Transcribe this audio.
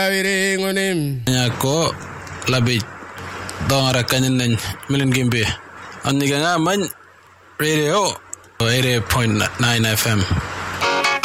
awire ngonim nyako labi dongara kanyen milin gimbe anniga man radio 88.9 FM